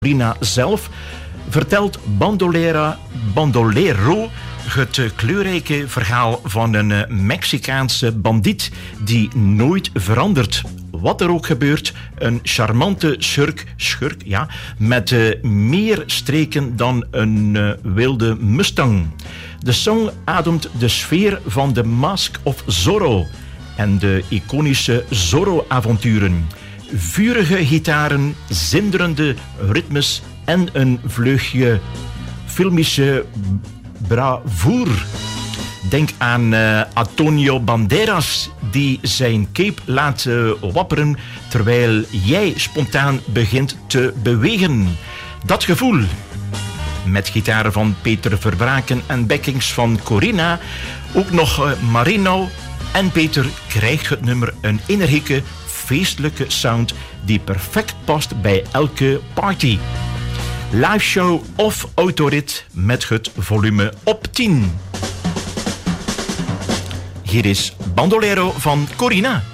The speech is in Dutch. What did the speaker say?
Corina zelf vertelt Bandolero het kleurrijke verhaal van een Mexicaanse bandiet die nooit verandert. Wat er ook gebeurt, een charmante schurk, met meer streken dan een wilde Mustang. De song ademt de sfeer van The Mask of Zorro en de iconische Zorro-avonturen. Vurige gitaren, zinderende ritmes en een vleugje filmische bravoure. Denk aan Antonio Banderas, die zijn cape laat wapperen terwijl jij spontaan begint te bewegen. Dat gevoel, met gitaren van Peter Verbraken en backings van Corina, ook nog Marino en Peter, krijgt het nummer een energieke, feestelijke sound die perfect past bij elke party. Live show of autorit met het volume op 10. Hier is Bandolero van Corina.